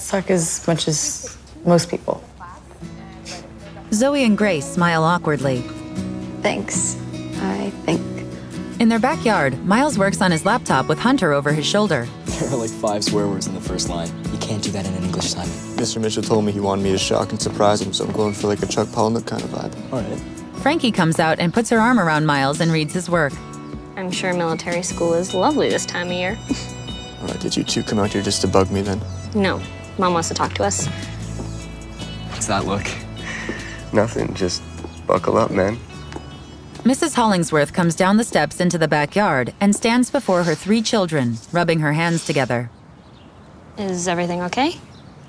suck as much as most people. Zoe and Grace smile awkwardly. Thanks, I think. In their backyard, Miles works on his laptop with Hunter over his shoulder. There are like 5 swear words in the first line. You can't do that in an English assignment. Mr. Mitchell told me he wanted me to shock and surprise him, so I'm going for like a Chuck Palahniuk kind of vibe. All right. Frankie comes out and puts her arm around Miles and reads his work. I'm sure military school is lovely this time of year. All right, did you two come out here just to bug me then? No, Mom wants to talk to us. What's that look? Nothing, just buckle up, man. Mrs. Hollingsworth comes down the steps into the backyard and stands before her 3 children, rubbing her hands together. Is everything okay?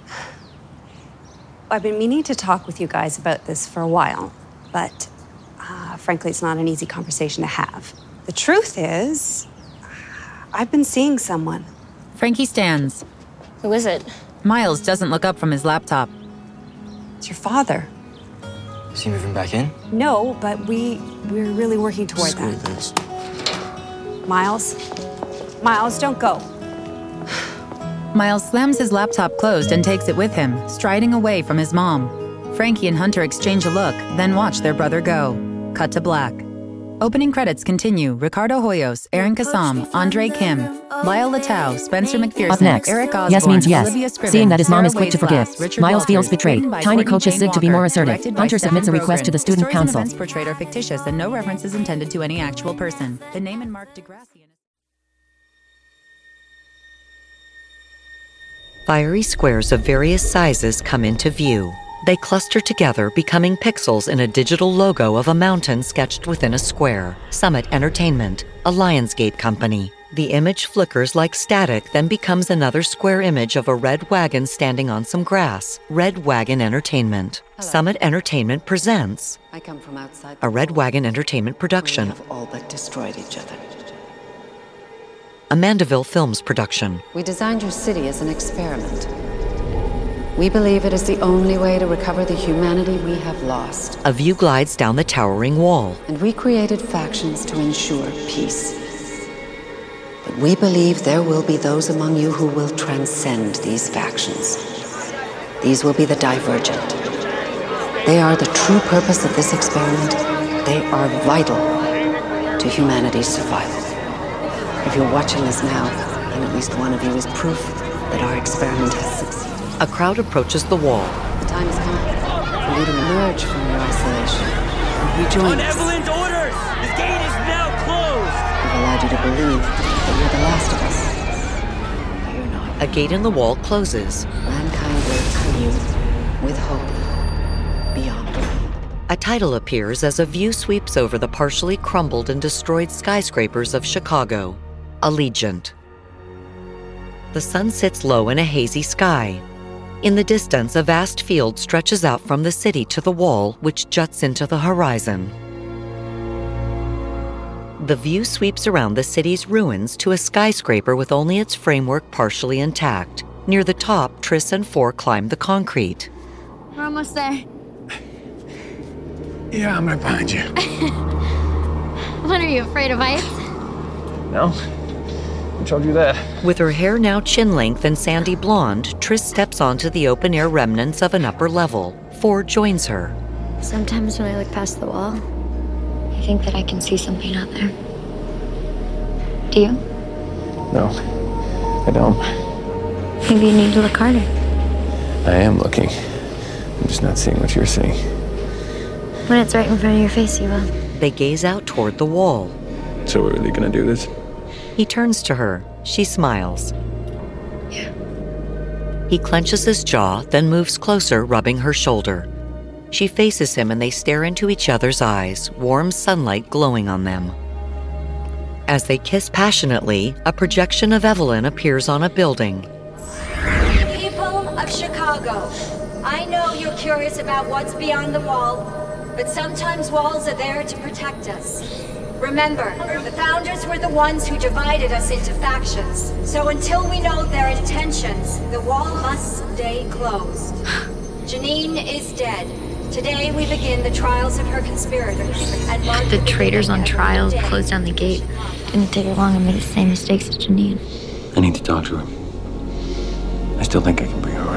I've been meaning to talk with you guys about this for a while, but frankly, it's not an easy conversation to have. The truth is, I've been seeing someone. Frankie stands. Who is it? Miles doesn't look up from his laptop. It's your father. Is he moving back in? No, but we're really working toward Screw that. this. Miles, don't go. Miles slams his laptop closed and takes it with him, striding away from his mom. Frankie and Hunter exchange a look, then watch their brother go. Cut to black. Opening credits continue. Ricardo Hoyos, Aaron Kassam, Andre Kim, Lyle Latau, Spencer McPherson, Up next, Eric Osborne, yes means yes. Olivia Scriven, Seeing that his mom Sarah is quick to forgive, Wade-Glass, Richard Miles Walters, feels betrayed. written by Tiny Courtney coaches Jane Sid to be more Walker, assertive. directed by Hunter submits a Stephanie request to the Rogren. student Stories and council. events portrayed are fictitious and no references intended to any actual person. The name and Mark Degrassi. Fiery squares of various sizes come into view. They cluster together, becoming pixels in a digital logo of a mountain sketched within a square. Summit Entertainment, a Lionsgate company. The image flickers like static, then becomes another square image of a red wagon standing on some grass. Red Wagon Entertainment. Hello. Summit Entertainment presents I come from outside. a Red Wagon Entertainment production. We have all but destroyed each other. A Mandeville Films production. We designed your city as an experiment. We believe it is the only way to recover the humanity we have lost. A view glides down the towering wall. And we created factions to ensure peace. But we believe there will be those among you who will transcend these factions. These will be the divergent. They are the true purpose of this experiment. They are vital to humanity's survival. If you're watching this now, then at least one of you is proof that our experiment has succeeded. A crowd approaches the wall. The time has come for you to emerge from your isolation and rejoin us. Evelyn's orders! The gate is now closed! We've allowed you to believe that you're the last of us. But you're not. A gate in the wall closes. Mankind waits for you with hope beyond. A title appears as a view sweeps over the partially crumbled and destroyed skyscrapers of Chicago. Allegiant. The sun sits low in a hazy sky. In the distance, a vast field stretches out from the city to the wall, which juts into the horizon. The view sweeps around the city's ruins to a skyscraper with only its framework partially intact. Near the top, Triss and Four climb the concrete. We're almost there. Yeah, I'm right behind you. What, are you afraid of heights? No? Who told you that? With her hair now chin-length and sandy blonde, Triss steps onto the open-air remnants of an upper level. Four joins her. Sometimes when I look past the wall, I think that I can see something out there. Do you? No, I don't. Maybe you need to look harder. I am looking. I'm just not seeing what you're seeing. When it's right in front of your face, you will. They gaze out toward the wall. So we're really gonna do this? He turns to her. She smiles. Yeah. He clenches his jaw, then moves closer, rubbing her shoulder. She faces him and they stare into each other's eyes, warm sunlight glowing on them. As they kiss passionately, a projection of Evelyn appears on a building. People of Chicago, I know you're curious about what's beyond the wall, but sometimes walls are there to protect us. Remember, the founders were the ones who divided us into factions. So until we know their intentions, the wall must stay closed. Janine is dead. Today we begin the trials of her conspirators. And mark The traitors on trial closed down the gate. Didn't take long and made the same mistakes as Janine. I need to talk to her. I still think I can bring her